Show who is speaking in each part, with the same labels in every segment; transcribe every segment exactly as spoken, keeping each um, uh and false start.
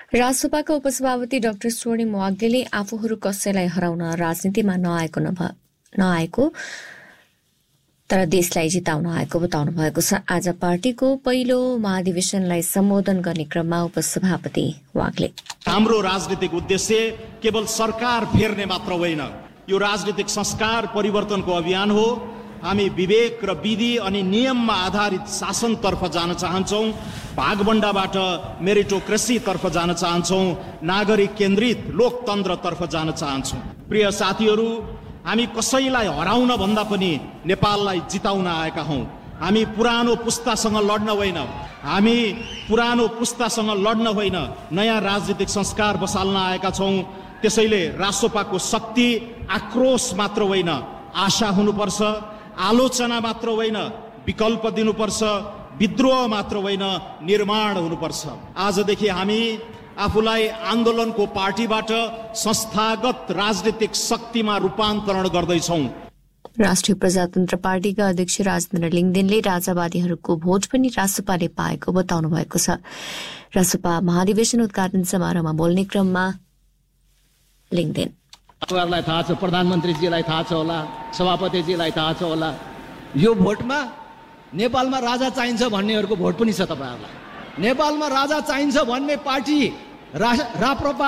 Speaker 1: राजसभाका उपसभापति डाक्टर स्वर्णिम वाग्लेले आफूहरू कसैलाई हराउन राजनीतिमा नआएको नआएको तर देशलाई जिताउन आएको बताउनु भएको छ। आज पार्टीको पहिलो महाधिवेशनलाई सम्बोधन गर्ने क्रममा उपसभापति वाग्ले
Speaker 2: हाम्रो राजनीतिक उद्देश्य केवल सरकार फेर्ने मात्र होइन, यो राजनीतिक संस्कार परिवर्तनको अभियान हो। हामी विवेक र विधि अनि नियममा आधारित शासनतर्फ जान चाहन्छौँ, भागबण्डाबाट मेरिटोक्रेसीतर्फ जान चाहन्छौँ, नागरिक केन्द्रित लोकतन्त्रतर्फ जान चाहन्छौँ। प्रिय साथीहरू, हामी कसैलाई हराउन भन्दा पनि नेपाललाई जिताउन आएका हौँ। हामी पुरानो पुस्तासँग लड्न होइन, हामी पुरानो पुस्तासँग लड्न होइन, नयाँ राजनीतिक संस्कार बसाल्न आएका छौँ। त्यसैले रासोपाको शक्ति आक्रोश मात्र होइन, आशा हुनुपर्छ, आलोचना मात्र होइन, विकल्प दिनुपर्छ, विद्रोह मात्र होइन, निर्माण हुनुपर्छ। आजदेखि हामी आफूलाई आन्दोलनको पार्टीबाट संस्थागत राजनीतिक शक्तिमा रूपान्तरण गर्दैछौँ।
Speaker 1: राष्ट्रिय प्रजातन्त्र पार्टीका अध्यक्ष राजेन्द्र लिङदेनले राजावादीहरूको भोट पनि रासोपाले पाएको बताउनु भएको छ। रासोपा महाधिवेशन उद्घाटन समारोहमा बोल्ने क्रममा लिङदेन
Speaker 3: तपाईँहरूलाई थाहा छ, प्रधानमन्त्रीजीलाई थाहा छ होला, सभापतिजीलाई थाहा छ होला, यो भोटमा नेपालमा राजा चाहिन्छ भन्नेहरूको भोट पनि छ तपाईँहरूलाई। नेपालमा राजा चाहिन्छ भन्ने पार्टी रा राप्रपा,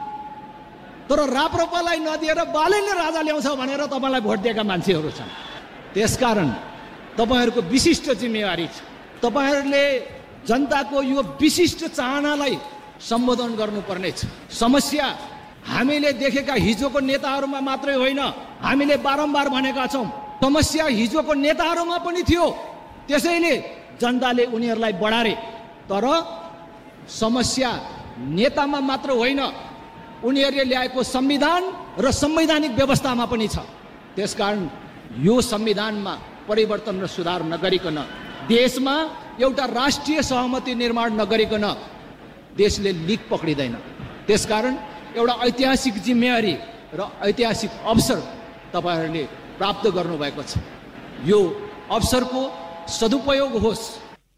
Speaker 3: तर राप्रपालाई नदिएर बालेले राजा ल्याउँछ भनेर तपाईँलाई भोट दिएका मान्छेहरू छन्। त्यसकारण तपाईँहरूको विशिष्ट जिम्मेवारी छ, तपाईँहरूले जनताको यो विशिष्ट चाहनालाई सम्बोधन गर्नुपर्नेछ। समस्या हामीले देखेका हिजोको नेताहरूमा मात्रै होइन, हामीले बारम्बार भनेका छौँ, समस्या हिजोको नेताहरूमा पनि थियो। त्यसैले जनताले उनीहरूलाई बढारे, तर समस्या नेतामा मात्र होइन, उनीहरूले ल्याएको संविधान र संवैधानिक व्यवस्थामा पनि छ। त्यसकारण यो संविधानमा परिवर्तन र सुधार नगरिकन, देशमा एउटा राष्ट्रिय सहमति निर्माण नगरिकन देशले लिक पक्रिँदैन। त्यसकारण एउटा ऐतिहासिक जिम्मेवारी र ऐतिहासिक अवसर तपाईँहरूले प्राप्त गर्नुभएको छ। यो अवसरको सदुपयोग होस्।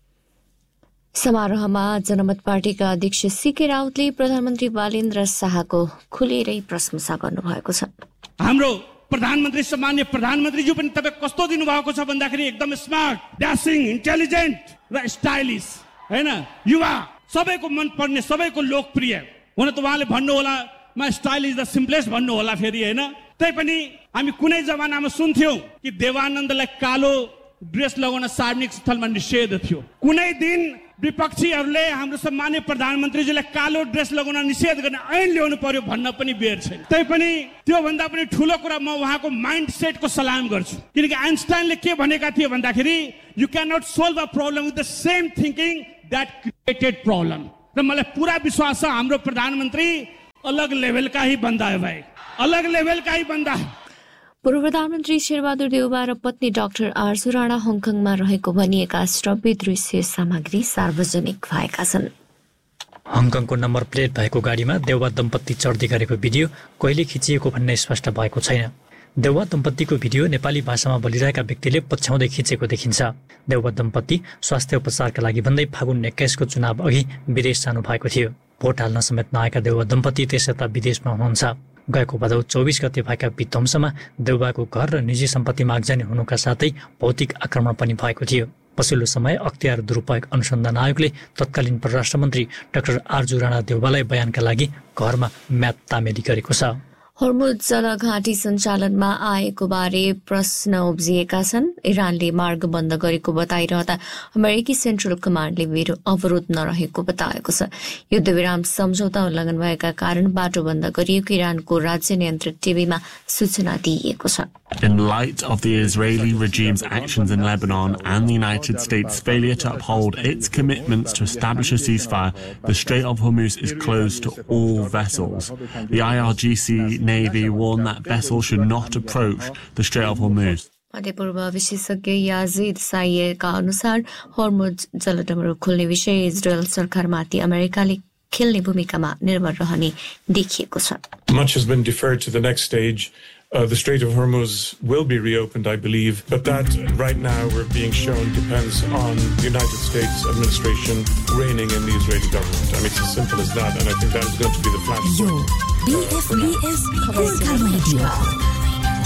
Speaker 1: समारोहमा जनमत पार्टीका अध्यक्ष सीके राउतले प्रधानमन्त्री बालेन्द्र शाहको खुलेरै प्रशंसा गर्नुभएको छ।
Speaker 4: हाम्रो प्रधानमन्त्री सम्मान्य प्रधानमन्त्रीज्यू पनि तपाईँ कस्तो दिनुभएको छ भन्दाखेरि एकदम स्मार्ट, ड्यासिङ, इन्टेलिजेन्ट र स्टाइलिस, हैन, युवा, सबैको मन पर्ने, सबैको लोकप्रिय। हुन त उहाँले भन्नु होला म स्टाइल इज द सिम्पलेस्ट भन्नु होला फेरि, हैन। तै पनि हामी कुनै जमानामा सुन्थ्यौँ कि देवानन्दलाई कालो ड्रेस लगाउन सार्वजनिक स्थलमा निषेध थियो। कुनै दिन विपक्षीहरूले हाम्रो सम्मान्य प्रधानमन्त्रीजीलाई कालो ड्रेस लगाउन निषेध गर्ने ऐन ल्याउनु पर्यो भन्न पनि बेर छैन। तै पनि त्यो भन्दा पनि ठुलो कुरा म उहाँको माइन्ड सेटको सलाम गर्छु, किनकि आइन्स्टाइनले के भनेका थिए भन्दाखेरि you can not solve a problem with the same thinking that created problem. र मलाई पुरा विश्वास छ हाम्रो प्रधानमन्त्री अलग लेभलका ही बन्दा है भाइ, अलग लेभलका ही बन्दा।
Speaker 1: पूर्व प्रधानमन्त्री शेरबहादुर देउबा र पत्नी डाक्टर आरजु राणा हङकङमा रहेको भनिएका श्रव्य दृश्य सामग्री सार्वजनिक भएका छन्।
Speaker 5: हङकङको नम्बर प्लेट भएको गाडीमा देउबा दम्पति चढ्दै गरेको भिडियो कहिले खिचिएको भन्ने स्पष्ट भएको छैन। देउबा दम्पतिको भिडियो नेपाली भाषामा बोलिरहेका व्यक्तिले पछ्याउँदै खिचेको देखिन्छ। देउबा दम्पति स्वास्थ्य उपचारका लागि भन्दै फागुन एक्काइसको चुनाव अघि विदेश जानु भएको थियो। भोट हाल्न समेत नआएका देउबा दम्पति त्यसयता विदेशमा हुनुहुन्छ। गएको भदौ चौबिस गते भएका विध्वंसमा देउबाको घर र निजी सम्पत्ति मागजानी हुनुका साथै भौतिक आक्रमण पनि भएको थियो। पछिल्लो समय अख्तियार दुरुपयोग अनुसन्धान आयोगले तत्कालीन परराष्ट्र मन्त्री डाक्टर आरजु राणा देउबालाई बयानका लागि घरमा म्याद तामेली गरेको छ।
Speaker 1: हर्मुज जलघाटी सञ्चालनमा आएको बारे प्रश्न उब्जिएका छन्। इरानले मार्ग बन्द गरेको बताइरहँदा अमेरिकी सेन्ट्रल कमान्डले अवरोध नरहेको बताएको छ। युद्धविराम सम्झौता उल्लङ्घन भएका कारण बाटो बन्द गरिएको इरानको राज्य नियन्त्रित टिभीमा सूचना दिइएको छ।
Speaker 6: In light of the Israeli regime's actions in Lebanon and the United States' failure to uphold its commitments to establish a ceasefire, the Strait of Hormuz is closed to all vessels. The I R G C Navy warned that vessels should not approach the Strait of Hormuz.
Speaker 1: मध्यपूर्व विशेषज्ञ याजिद साइयका अनुसार हर्मुज जलडमरू खोल्ने विषय Israel सरकारमाथि अमेरिकाले खेल्ने भूमिकामा निर्भर रहने देखिएको छ।
Speaker 7: Much has been deferred to the next stage Uh, the Strait of Hormuz will be reopened, I believe, but that right now we're being shown depends on the United States administration reigning in the Israeli government. I mean, it's as simple as that, and I think that is going to be the flashpoint.
Speaker 8: B F B S Polka Radio.